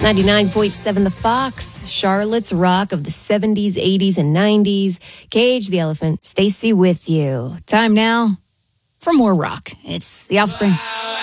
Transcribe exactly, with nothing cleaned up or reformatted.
ninety-nine point seven The Fox, Charlotte's rock of the seventies, eighties, and nineties. Cage the Elephant, Stacy with you. Time now for more rock. It's The Offspring.